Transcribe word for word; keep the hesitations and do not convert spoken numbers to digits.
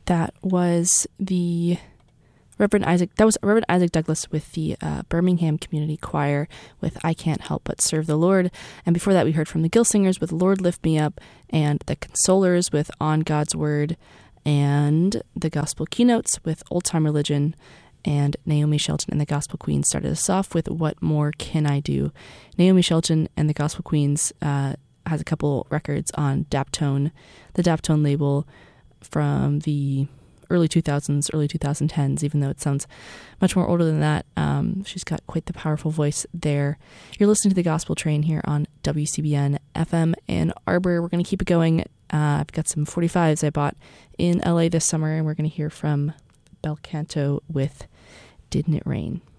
That was the Reverend Isaac, that was Reverend Isaac Douglas with the uh, Birmingham Community Choir with I Can't Help But Serve the Lord. And before that, we heard from the Gill Singers with Lord Lift Me Up, and the Consolers with On God's Word, and the Gospel Keynotes with Old Time Religion, and Naomi Shelton and the Gospel Queens started us off with What More Can I Do? Naomi Shelton and the Gospel Queens uh, has a couple records on Daptone, the Daptone label from the early two thousands, early twenty tens, even though it sounds much more older than that. Um, she's got quite the powerful voice there. You're listening to the Gospel Train here on W C B N F M Ann Arbor. We're going to keep it going. Uh, I've got some forty-fives I bought in L A this summer, and we're going to hear from Bel Canto with Didn't It Rain?